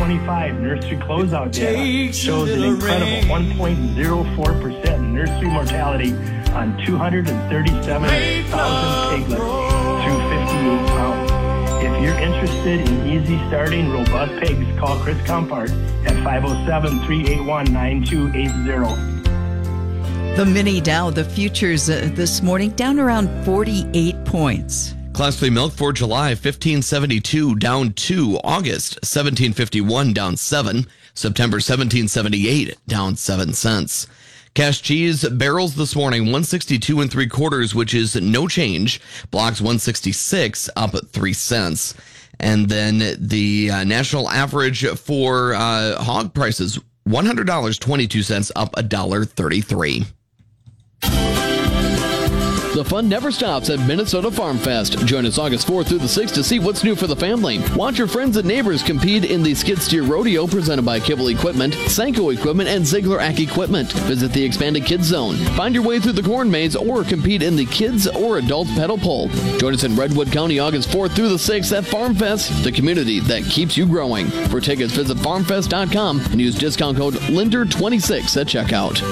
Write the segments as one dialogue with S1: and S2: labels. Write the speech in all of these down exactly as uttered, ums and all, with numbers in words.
S1: twenty-five nursery closeout data shows an incredible one point zero four percent nursery mortality on two hundred thirty-seven thousand piglets through fifty-eight pounds. If you're interested in easy starting robust pigs, call Chris Compart at five oh seven, three eight one, nine two eight zero.
S2: The mini Dow, the futures uh, this morning, down around forty-eight points.
S3: Class three milk for July, fifteen seventy-two, down two. August, seventeen fifty-one, down seven. September, seventeen seventy-eight, down seven cents. Cash cheese barrels this morning, one sixty-two and three quarters, which is no change. Blocks one sixty-six, up three cents. And then the uh, national average for uh, hog prices, one hundred dollars and twenty-two cents, up one dollar and thirty-three cents.
S4: The fun never stops at Minnesota Farm Fest. Join us August fourth through the sixth to see what's new for the family. Watch your friends and neighbors compete in the skid steer rodeo presented by Kibble Equipment, Sanko Equipment, and Ziegler Ack Equipment. Visit the expanded kids zone. Find your way through the corn maze or compete in the kids or adult pedal pole. Join us in Redwood County August fourth through the sixth at Farm Fest, the community that keeps you growing. For tickets, visit farm fest dot com and use discount code Linder twenty-six at checkout.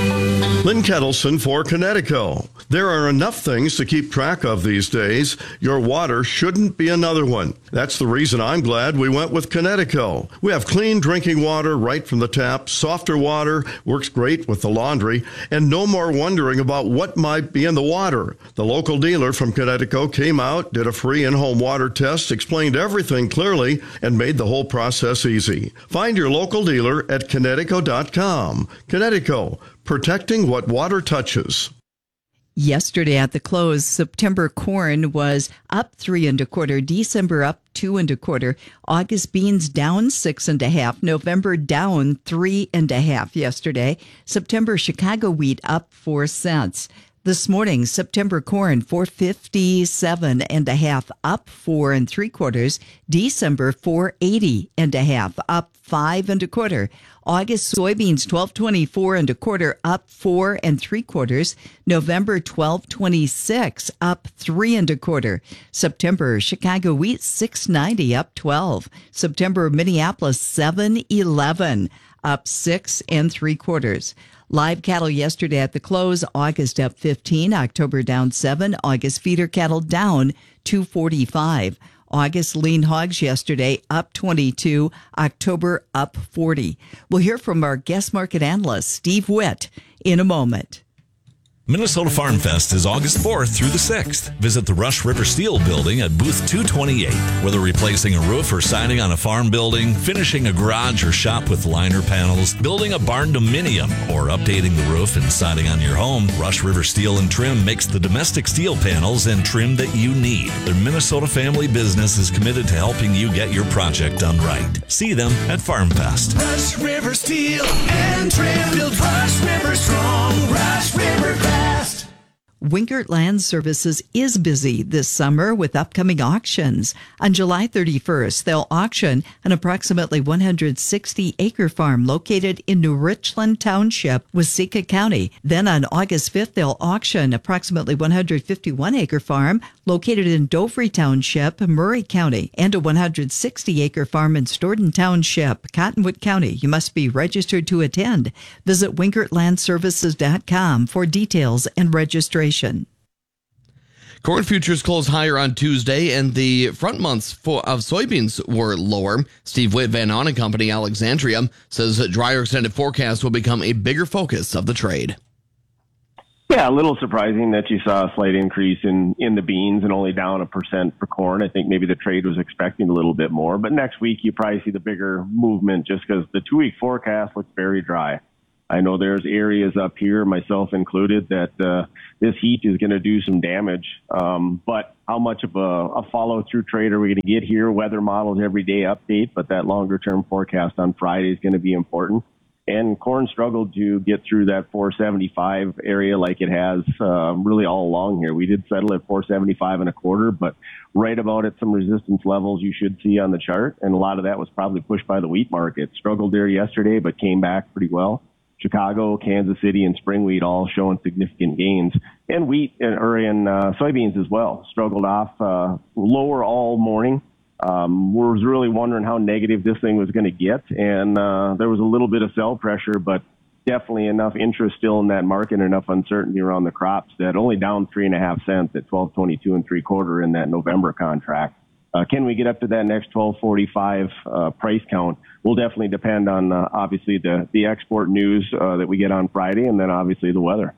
S5: Lynn Kettleson for Connecticut. There are enough things to keep track of these days. Your water shouldn't be another one. That's the reason I'm glad we went with Connecticut. We have clean drinking water right from the tap, softer water, works great with the laundry, and no more wondering about what might be in the water. The local dealer from Connecticut came out, did a free in-home water test, explained everything clearly, and made the whole process easy. Find your local dealer at Connecticut dot com. Connecticut, protecting what water touches.
S2: Yesterday at the close, September corn was up three and a quarter, December up two and a quarter, August beans down six and a half, November down three and a half yesterday, September Chicago wheat up four cents. This morning, September corn four fifty-seven and a half, up four and three quarters. December four eighty and a half, up five and a quarter. August soybeans twelve twenty-four and a quarter, up four and three quarters. November twelve twenty-six, up three and a quarter. September Chicago wheat six ninety, up twelve. September Minneapolis seven eleven, up six and three quarters. Live cattle yesterday at the close, August up fifteen, October down seven, August feeder cattle down two forty-five. August lean hogs yesterday up twenty-two, October up forty. We'll hear from our guest market analyst, Steve Witt, in a moment.
S6: Minnesota Farm Fest is August fourth through the sixth. Visit the Rush River Steel Building at booth two twenty-eight. Whether replacing a roof or siding on a farm building, finishing a garage or shop with liner panels, building a barn dominium, or updating the roof and siding on your home, Rush River Steel and Trim makes the domestic steel panels and trim that you need. Their Minnesota family business is committed to helping you get your project done right. See them at Farm Fest.
S7: Rush River Steel and Trim, build Rush River strong. Rush River fast.
S2: Winkert Land Services is busy this summer with upcoming auctions. On July thirty-first, they'll auction an approximately one hundred sixty acre farm located in New Richland Township, Waseca County. Then on August fifth, they'll auction approximately one hundred fifty-one acre farm located in Dovry Township, Murray County, and a one hundred sixty acre farm in Stoughton Township, Cottonwood County. You must be registered to attend. Visit winkert land services dot com for details and registration.
S3: Corn futures closed higher on Tuesday, and the front months for, of soybeans were lower. Steve Witt, Van On and Company, Alexandria, says that drier extended forecasts will become a bigger focus of the trade.
S8: Yeah, a little surprising that you saw a slight increase in, in the beans and only down a percent for corn. I think maybe the trade was expecting a little bit more. But next week, you probably see the bigger movement just because the two-week forecast looks very dry. I know there's areas up here, myself included, that uh, this heat is going to do some damage. Um, but how much of a, a follow-through trade are we going to get here? Weather models every day update, but that longer-term forecast on Friday is going to be important. And corn struggled to get through that four seventy-five area like it has uh, really all along here. We did settle at four seventy-five and a quarter, but right about at some resistance levels you should see on the chart. And a lot of that was probably pushed by the wheat market. Struggled there yesterday, but came back pretty well. Chicago, Kansas City, and spring wheat all showing significant gains, and wheat or in uh, soybeans as well. Struggled off uh, lower all morning, um, was really wondering how negative this thing was going to get. And uh, there was a little bit of sell pressure, but definitely enough interest still in that market and enough uncertainty around the crops that only down three and a half cents at twelve twenty-two and three quarter in that November contract. Uh, can we get up to that next twelve forty-five uh, price count? Will definitely depend on uh, obviously the the export news uh, that we get on Friday, and then obviously the weather.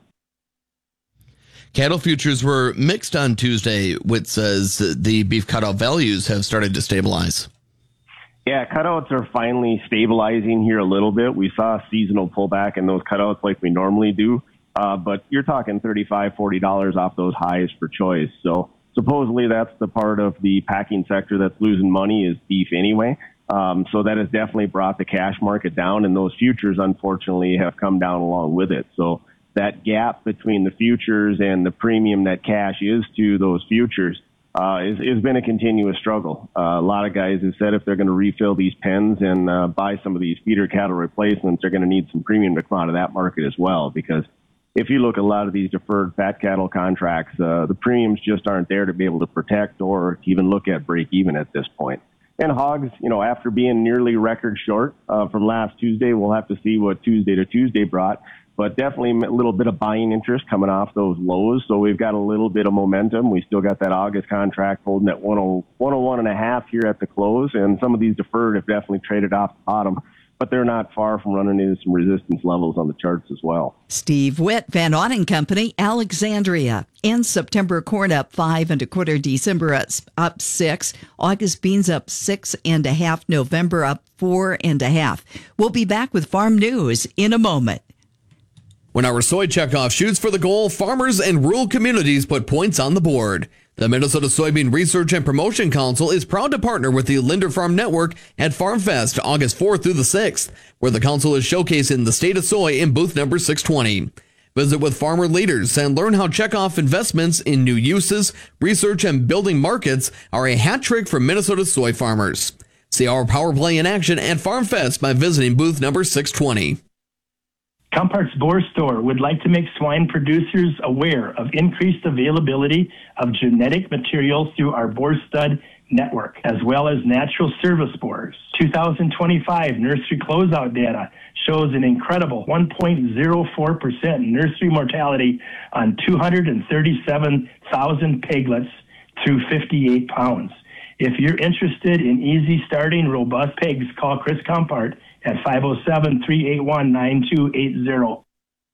S3: Cattle futures were mixed on Tuesday, which says the beef cutout values have started to stabilize.
S8: Yeah, cutouts are finally stabilizing here a little bit. We saw a seasonal pullback in those cutouts like we normally do, uh, but you're talking thirty-five dollars, forty dollars off those highs for choice. So supposedly that's the part of the packing sector that's losing money is beef anyway. Um, so that has definitely brought the cash market down, and those futures, unfortunately, have come down along with it. So that gap between the futures and the premium that cash is to those futures uh, is, has been a continuous struggle. Uh, a lot of guys have said if they're going to refill these pens and uh, buy some of these feeder cattle replacements, they're going to need some premium to come out of that market as well, because if you look at a lot of these deferred fat cattle contracts, uh, the premiums just aren't there to be able to protect or even look at break even at this point. And hogs, you know, after being nearly record short uh, from last Tuesday, we'll have to see what Tuesday to Tuesday brought. But definitely a little bit of buying interest coming off those lows. So we've got a little bit of momentum. We still got that August contract holding at one oh one and a half here at the close. And some of these deferred have definitely traded off the bottom, but they're not far from running into some resistance levels on the charts as well.
S2: Steve Witt, Van Auning Company, Alexandria. In September, corn up five and a quarter, December up, up six, August beans up six and a half, November up four and a half. We'll be back with farm news in a moment.
S4: When our soy checkoff shoots for the goal, farmers and rural communities put points on the board. The Minnesota Soybean Research and Promotion Council is proud to partner with the Linder Farm Network at FarmFest August fourth through the sixth, where the council is showcasing the state of soy in booth number six twenty. Visit with farmer leaders and learn how checkoff investments in new uses, research, and building markets are a hat trick for Minnesota soy farmers. See our power play in action at FarmFest by visiting booth number six twenty.
S1: Compart's Boar Store would like to make swine producers aware of increased availability of genetic material through our boar stud network, as well as natural service boars. two thousand twenty-five nursery closeout data shows an incredible one point zero four percent nursery mortality on two hundred thirty-seven thousand piglets through fifty-eight pounds. If you're interested in easy starting robust pigs, call Chris Compart at five oh seven, three eight one, nine two eight zero.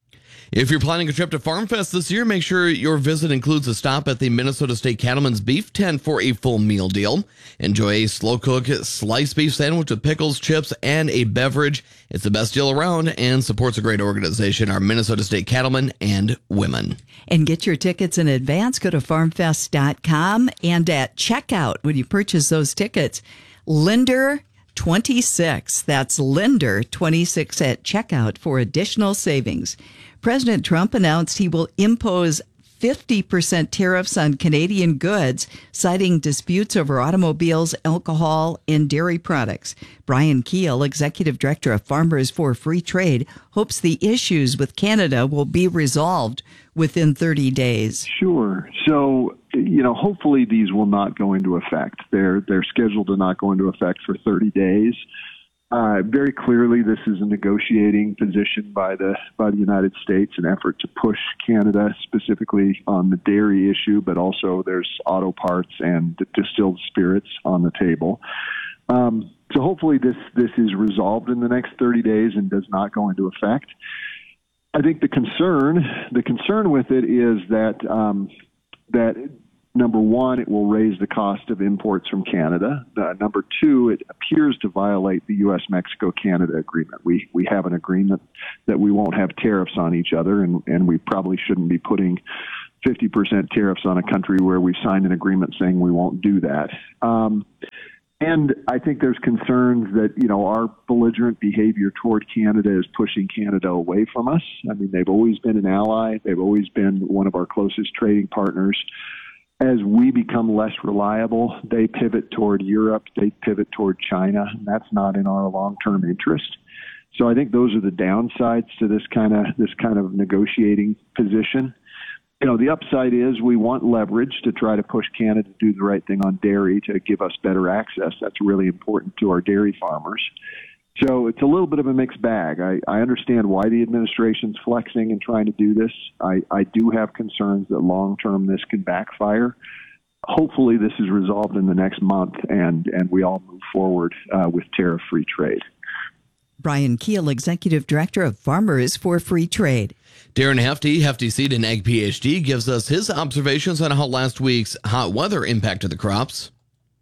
S3: If you're planning a trip to FarmFest this year, make sure your visit includes a stop at the Minnesota State Cattlemen's Beef Tent for a full meal deal. Enjoy a slow-cook sliced beef sandwich with pickles, chips, and a beverage. It's the best deal around and supports a great organization, our Minnesota State Cattlemen and Women.
S2: And get your tickets in advance. Go to farm fest dot com, and at checkout, when you purchase those tickets, Linder twenty-six. That's Linder twenty-six at checkout for additional savings. President Trump announced he will impose fifty percent tariffs on Canadian goods, citing disputes over automobiles, alcohol, and dairy products. Brian Keel, Executive Director of Farmers for Free Trade, hopes the issues with Canada will be resolved within thirty days.
S9: Sure. So, you know, hopefully these will not go into effect. They're they're scheduled to not go into effect for thirty days. Uh, very clearly, this is a negotiating position by the by the United States, an effort to push Canada specifically on the dairy issue, but also there's auto parts and distilled spirits on the table. Um, so hopefully this this is resolved in the next thirty days and does not go into effect. I think the concern the concern with it is that um, that. Number one, it will raise the cost of imports from Canada. Uh, number two, it appears to violate the U S Mexico Canada agreement. We we have an agreement that we won't have tariffs on each other, and, and we probably shouldn't be putting fifty percent tariffs on a country where we've signed an agreement saying we won't do that. Um, and I think there's concerns that, you know, our belligerent behavior toward Canada is pushing Canada away from us. I mean, they've always been an ally. They've always been one of our closest trading partners. As we become less reliable, they pivot toward Europe, they pivot toward China, and that's not in our long-term interest. So I think those are the downsides to this kind of this kind of negotiating position. you know, the upside is we want leverage to try to push Canada to do the right thing on dairy to give us better access. That's really important to our dairy farmers. So it's a little bit of a mixed bag. I, I understand why the administration's flexing and trying to do this. I, I do have concerns that long-term this can backfire. Hopefully this is resolved in the next month and, and we all move forward uh, with tariff-free trade.
S2: Brian Keel, Executive Director of Farmers for Free Trade.
S3: Darren Hefty, Hefty Seed and Ag PhD, gives us his observations on how last week's hot weather impacted the crops.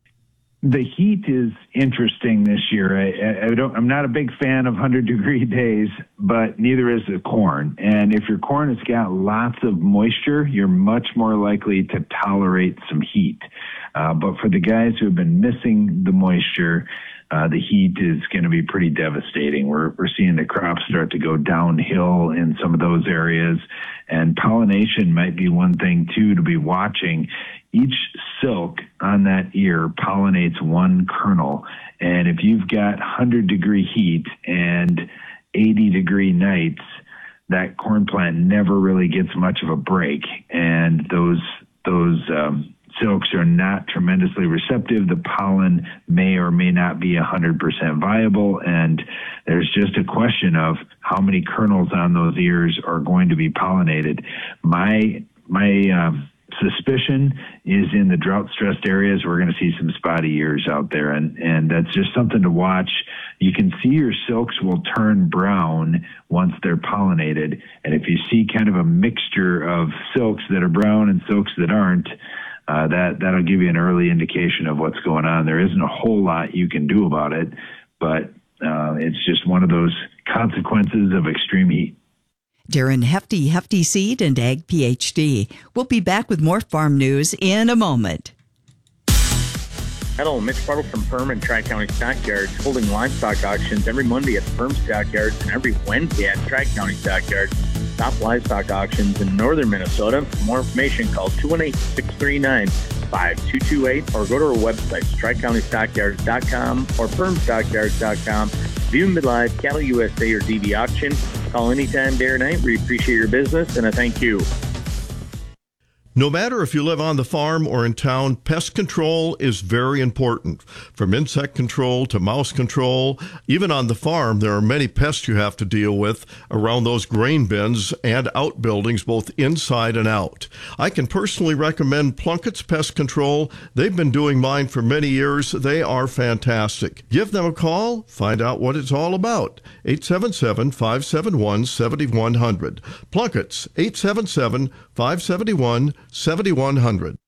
S1: The heat is interesting this year. I, I don't, I'm not a big fan of one hundred degree days, but neither is the corn. And if your corn has got lots of moisture, you're much more likely to tolerate some heat. Uh, but for the guys who have been missing the moisture, uh, the heat is going to be pretty devastating. We're, we're seeing the crops start to go downhill in some of those areas. And pollination might be one thing, too, to be watching. Each silk on that ear pollinates one kernel. And if you've got one hundred degree heat and eighty degree nights, that corn plant never really gets much of a break. And those, those, um, silks are not tremendously receptive. The pollen may or may not be one hundred percent viable. And there's just a question of how many kernels on those ears are going to be pollinated. My, my, um, suspicion is in the drought-stressed areas, we're going to see some spotty ears out there, and, and that's just something to watch. You can see your silks will turn brown once they're pollinated, and if you see kind of a mixture of silks that are brown and silks that aren't, uh, that, that'll give you an early indication of what's going on. There isn't a whole lot you can do about it, but uh, it's just one of those consequences of extreme heat.
S2: Darren Hefty, Hefty Seed and Ag PhD. We'll be back with more farm news in a moment.
S10: Hello, Mitch Puddle from Firm and Tri-County Stockyards, holding livestock auctions every Monday at Firm Stockyards and every Wednesday at Tri-County Stockyards. Top livestock auctions in northern Minnesota. For more information, call two one eight, six three nine, five two two eight or go to our websites, tri county stockyards dot com or firm stockyards dot com. View them live, Cattle U S A or D V auction. Call anytime, day or night. We appreciate your business, and I thank you.
S5: No matter if you live on the farm or in town, pest control is very important. From insect control to mouse control, even on the farm, there are many pests you have to deal with around those grain bins and outbuildings, both inside and out. I can personally recommend Plunkett's Pest Control. They've been doing mine for many years. They are fantastic. Give them a call. Find out what it's all about. eight seven seven, five seven one, seven one zero zero. Plunkett's, eight seven seven, five seven one, seven one zero zero.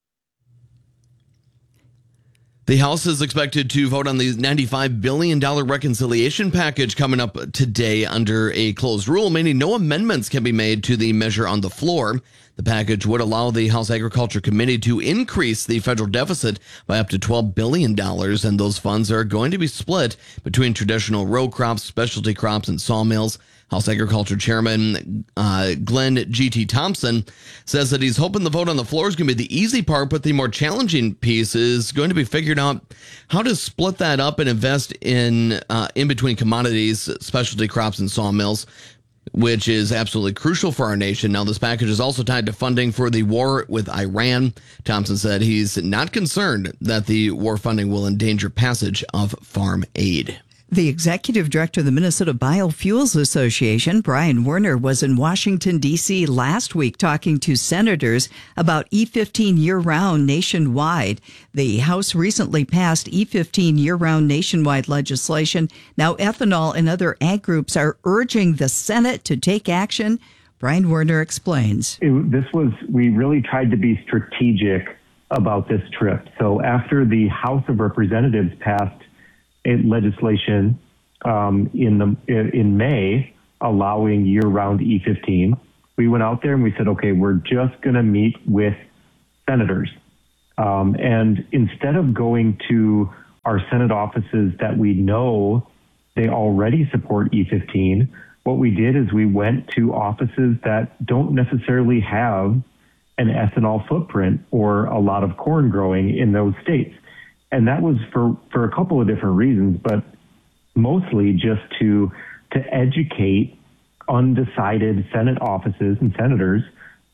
S3: The House is expected to vote on the ninety-five billion dollars reconciliation package coming up today under a closed rule, meaning no amendments can be made to the measure on the floor. The package would allow the House Agriculture Committee to increase the federal deficit by up to twelve billion dollars, and those funds are going to be split between traditional row crops, specialty crops, and sawmills. House Agriculture Chairman uh, Glenn G T Thompson says that he's hoping the vote on the floor is going to be the easy part, but the more challenging piece is going to be figuring out how to split that up and invest in uh, in between commodities, specialty crops, and sawmills, which is absolutely crucial for our nation. Now, this package is also tied to funding for the war with Iran. Thompson said he's not concerned that the war funding will endanger passage of farm aid.
S2: The executive director of the Minnesota Biofuels Association, Brian Werner, was in Washington, D C last week talking to senators about E fifteen year-round nationwide. The House recently passed E fifteen year-round nationwide legislation. Now, ethanol and other ag groups are urging the Senate to take action. Brian Werner explains.
S11: It, this was, we really tried to be strategic about this trip. So after the House of Representatives passed legislation um, in the in May allowing year-round E fifteen, we went out there and we said, okay, we're just going to meet with senators. Um, and instead of going to our Senate offices that we know they already support E fifteen, what we did is we went to offices that don't necessarily have an ethanol footprint or a lot of corn growing in those states. And that was for, for a couple of different reasons, but mostly just to to educate undecided Senate offices and senators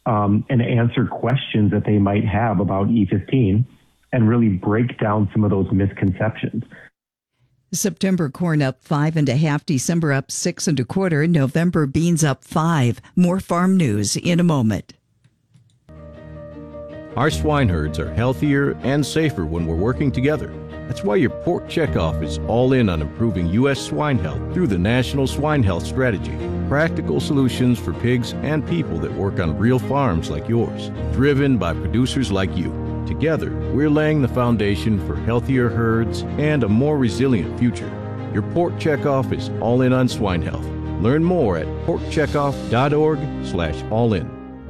S11: um, and answer questions that they might have about E fifteen and really break down some of those misconceptions.
S2: September corn up five and a half, December up six and a quarter, November beans up five. More farm news in a moment.
S12: Our swine herds are healthier and safer when we're working together. That's why your pork checkoff is all in on improving U S swine health through the National Swine Health Strategy. Practical solutions for pigs and people that work on real farms like yours, driven by producers like you. Together, we're laying the foundation for healthier herds and a more resilient future. Your pork checkoff is all in on swine health. Learn more at pork checkoff dot org slash all in.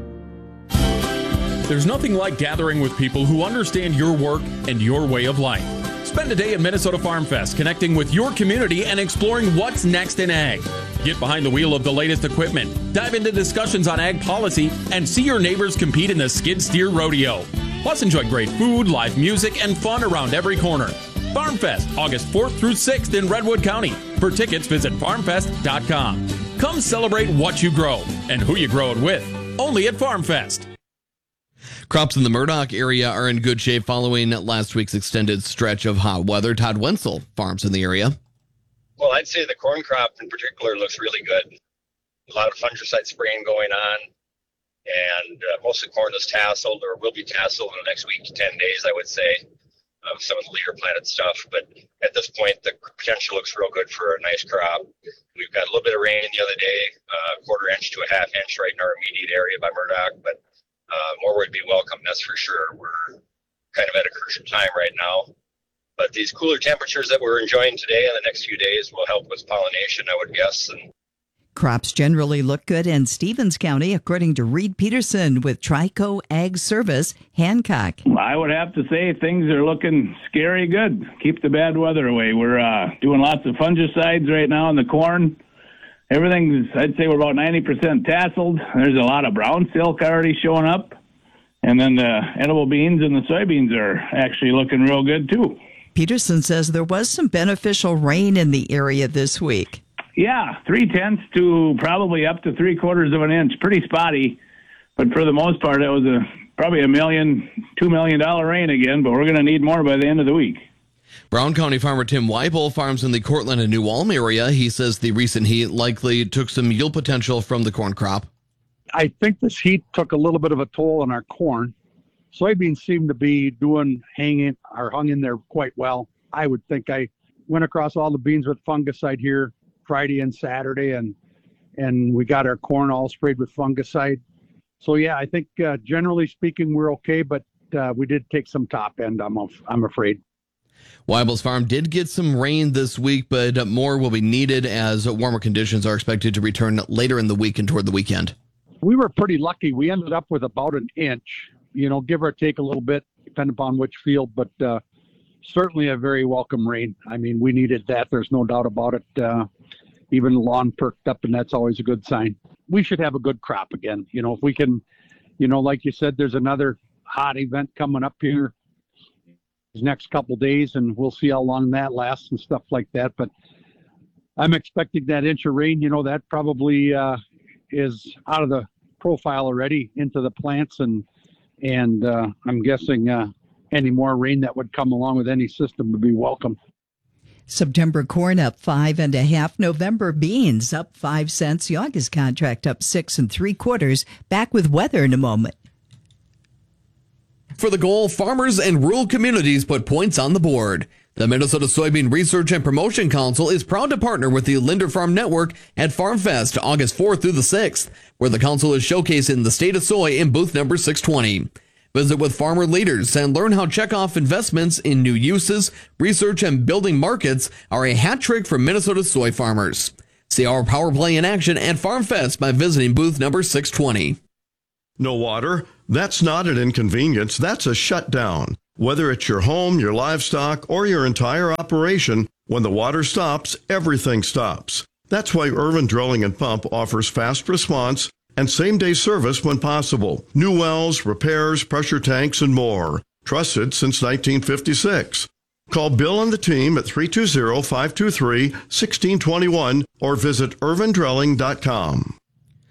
S13: There's nothing like gathering with people who understand your work and your way of life. Spend a day at Minnesota Farm Fest connecting with your community and exploring what's next in ag. Get behind the wheel of the latest equipment, dive into discussions on ag policy, and see your neighbors compete in the Skid Steer Rodeo. Plus, enjoy great food, live music, and fun around every corner. Farm Fest, August fourth through sixth in Redwood County. For tickets, visit farm fest dot com. Come celebrate what you grow and who you grow it with. Only at Farm Fest.
S3: Crops in the Murdoch area are in good shape following last week's extended stretch of hot weather. Todd Wenzel farms in the area.
S14: Well, I'd say the corn crop in particular looks really good. A lot of fungicide spraying going on, and uh, most of the corn is tasseled or will be tasseled in the next week to ten days, I would say, of some of the later planted stuff. But at this point, the potential looks real good for a nice crop. We've got a little bit of rain the other day, uh, a quarter inch to a half inch right in our immediate area by Murdoch, but Uh, more would be welcome, that's for sure. We're kind of at a crucial time right now. But these cooler temperatures that we're enjoying today and the next few days will help with pollination, I would guess. And
S2: crops generally look good in Stevens County, according to Reed Peterson with Trico Ag Service, Hancock.
S15: I would have to say things are looking scary good. Keep the bad weather away. We're uh, doing lots of fungicides right now in the corn. Everything's, I'd say we're about ninety percent tasseled. There's a lot of brown silk already showing up. And then the edible beans and the soybeans are actually looking real good, too.
S2: Peterson says there was some beneficial rain in the area this week.
S15: Yeah, three-tenths to probably up to three-quarters of an inch. Pretty spotty. But for the most part, it was a probably a million, two million dollar rain again, but we're going to need more by the end of the week.
S3: Brown County farmer Tim Weibel farms in the Cortland and New Ulm area. He says the recent heat likely took some yield potential from the corn crop.
S16: I think this heat took a little bit of a toll on our corn. Soybeans seem to be doing, hanging, or hung in there quite well. I would think I went across all the beans with fungicide here Friday and Saturday, and and we got our corn all sprayed with fungicide. So, yeah, I think uh, generally speaking, we're okay, but uh, we did take some top end, I'm, I'm afraid.
S3: Weibel's farm did get some rain this week, but more will be needed as warmer conditions are expected to return later in the week and toward the weekend.
S16: We were pretty lucky. We ended up with about an inch, you know, give or take a little bit, depending upon which field, but uh, certainly a very welcome rain. I mean, we needed that. There's no doubt about it. Uh, even the lawn perked up, and that's always a good sign. We should have a good crop again. You know, if we can, you know, like you said, there's another hot event coming up here these next couple days, and we'll see how long that lasts and stuff like that. But I'm expecting that inch of rain. You know, that probably uh, is out of the profile already into the plants, and and uh, I'm guessing uh, any more rain that would come along with any system would be welcome.
S2: September corn up five and a half. November beans up five cents. The August contract up six and three quarters. Back with weather in a moment.
S3: For the goal, farmers and rural communities put points on the board. The Minnesota Soybean Research and Promotion Council is proud to partner with the Linder Farm Network at Farm Fest August fourth through the sixth, where the council is showcasing the state of soy in booth number six twenty. Visit with farmer leaders and learn how checkoff investments in new uses, research, and building markets are a hat trick for Minnesota soy farmers. See our power play in action at Farm Fest by visiting booth number six twenty.
S5: No water? That's not an inconvenience. That's a shutdown. Whether it's your home, your livestock, or your entire operation, when the water stops, everything stops. That's why Irvin Drilling and Pump offers fast response and same-day service when possible. New wells, repairs, pressure tanks, and more. Trusted since nineteen fifty-six. Call Bill and the team at three two zero, five two three, one six two one or visit irvin drilling dot com.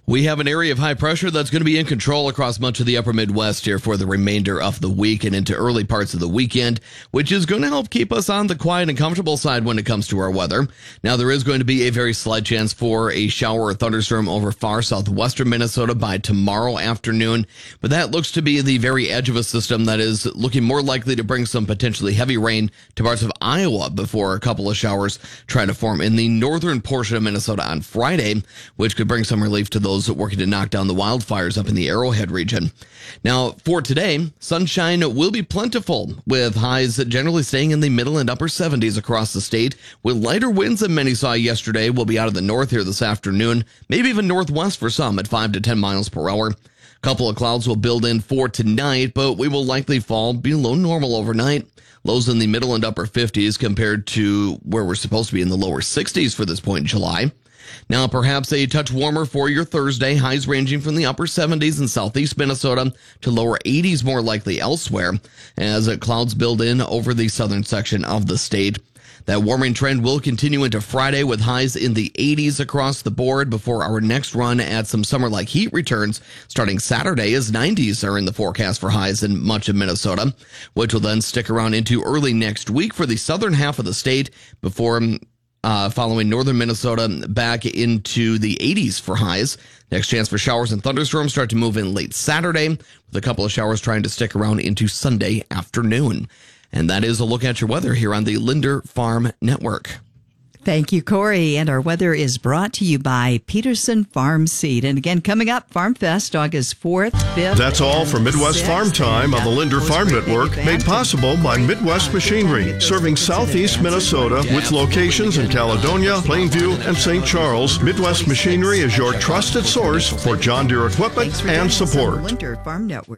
S3: We have an area of high pressure that's going to be in control across much of the upper Midwest here for the remainder of the week and into early parts of the weekend, which is going to help keep us on the quiet and comfortable side when it comes to our weather. Now, there is going to be a very slight chance for a shower or thunderstorm over far southwestern Minnesota by tomorrow afternoon, but that looks to be the very edge of a system that is looking more likely to bring some potentially heavy rain to parts of Iowa before a couple of showers try to form in the northern portion of Minnesota on Friday, which could bring some relief to those working to knock down the wildfires up in the Arrowhead region. Now, for today, sunshine will be plentiful, with highs generally staying in the middle and upper seventies across the state, with lighter winds than many saw yesterday. Will be out of the north here this afternoon, maybe even northwest for some at five to ten miles per hour. A couple of clouds will build in for tonight, but we will likely fall below normal overnight. Lows in the middle and upper fifties compared to where we're supposed to be in the lower sixties for this point in July. Now, perhaps a touch warmer for your Thursday, highs ranging from the upper seventies in southeast Minnesota to lower eighties more likely elsewhere as clouds build in over the southern section of the state. That warming trend will continue into Friday with highs in the eighties across the board before our next run at some summer-like heat returns starting Saturday, as nineties are in the forecast for highs in much of Minnesota, which will then stick around into early next week for the southern half of the state before Uh, following northern Minnesota back into the eighties for highs. Next chance for showers and thunderstorms start to move in late Saturday, with a couple of showers trying to stick around into Sunday afternoon. And that is a look at your weather here on the Linder Farm Network.
S2: Thank you, Corey. And our weather is brought to you by Peterson Farm Seed. And again, coming up, Farm Fest, August fourth, fifth.
S5: That's all for Midwest Farm Time on the Linder Farm Network, made possible by Midwest Machinery, serving southeast Minnesota with locations in Caledonia, Plainview, and Saint Charles. Midwest Machinery is your trusted source for John Deere equipment and support.
S2: Linder Farm Network.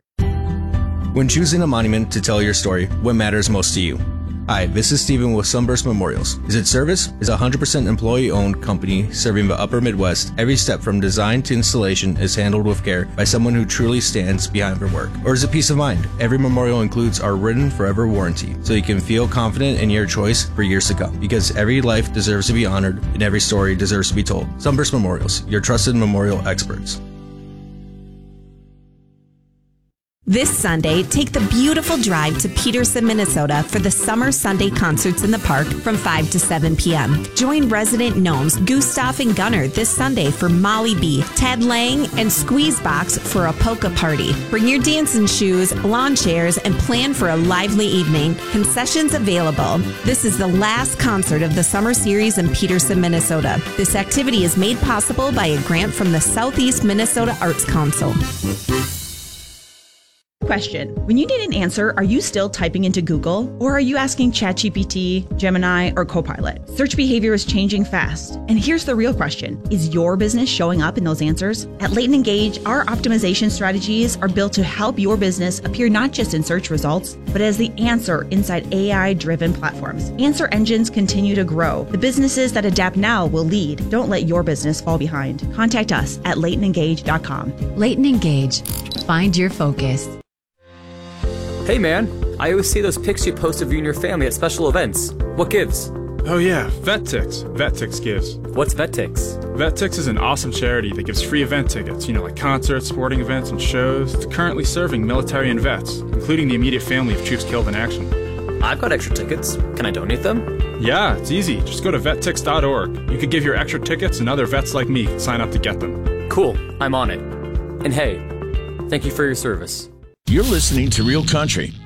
S17: When choosing a monument to tell your story, what matters most to you? Hi, this is Steven with Sunburst Memorials. Is it service? Is a one hundred percent employee-owned company serving the upper Midwest. Every step from design to installation is handled with care by someone who truly stands behind their work. Or is it peace of mind? Every memorial includes our written forever warranty, so you can feel confident in your choice for years to come. Because every life deserves to be honored and every story deserves to be told. Sunburst Memorials, your trusted memorial experts.
S18: This Sunday, take the beautiful drive to Peterson, Minnesota for the Summer Sunday Concerts in the Park from five to seven p.m. Join resident gnomes Gustav and Gunnar this Sunday for Molly B, Ted Lang, and Squeezebox for a polka party. Bring your dancing shoes, lawn chairs, and plan for a lively evening. Concessions available. This is the last concert of the summer series in Peterson, Minnesota. This activity is made possible by a grant from the Southeast Minnesota Arts Council.
S19: Question. When you need an answer, are you still typing into Google? Or are you asking ChatGPT, Gemini, or Copilot? Search behavior is changing fast. And here's the real question. Is your business showing up in those answers? At Leighton Engage, our optimization strategies are built to help your business appear not just in search results, but as the answer inside A I-driven platforms. Answer engines continue to grow. The businesses that adapt now will lead. Don't let your business fall behind. Contact us at leighton engage dot com.
S20: Leighton Engage. Find your focus.
S21: Hey man, I always see those pics you post of you and your family at special events. What gives?
S22: Oh yeah, VetTix. VetTix gives.
S21: What's VetTix?
S22: VetTix is an awesome charity that gives free event tickets, you know, like concerts, sporting events, and shows. It's currently serving military and vets, including the immediate family of troops killed in action.
S21: I've got extra tickets. Can I donate them?
S22: Yeah, it's easy. Just go to vet tix dot org. You could give your extra tickets and other vets like me can sign up to get them.
S21: Cool, I'm on it. And hey, thank you for your service.
S23: You're listening to Real Country